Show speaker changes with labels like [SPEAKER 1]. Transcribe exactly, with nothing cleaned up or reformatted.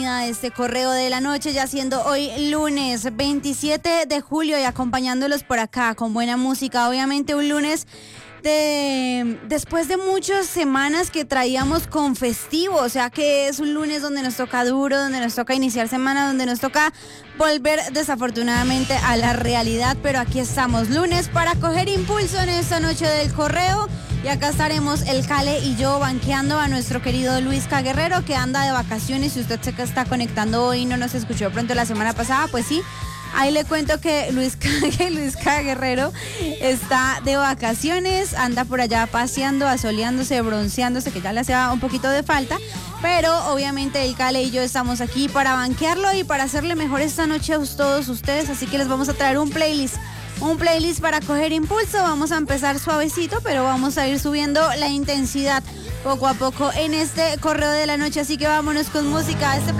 [SPEAKER 1] bienvenida a este correo de la noche, ya siendo hoy lunes veintisiete de julio y acompañándolos por acá con buena música. Obviamente un lunes de después de muchas semanas que traíamos con festivo, o sea que es un lunes donde nos toca duro, donde nos toca iniciar semana, donde nos toca volver desafortunadamente a la realidad, pero aquí estamos lunes para coger impulso en esta noche del correo. Y acá estaremos el Cale y yo banqueando a nuestro querido Luisca Guerrero, que anda de vacaciones. Si usted se está conectando hoy y no nos escuchó pronto la semana pasada, pues sí, ahí le cuento que Luisca, que Luisca Guerrero está de vacaciones, anda por allá paseando, asoleándose, bronceándose, que ya le hacía un poquito de falta. Pero obviamente el Cale y yo estamos aquí para banquearlo y para hacerle mejor esta noche a todos ustedes. Así que les vamos a traer un playlist. Un playlist para coger impulso. Vamos a empezar suavecito, pero vamos a ir subiendo la intensidad poco a poco en este correo de la noche. Así que vámonos con música. Este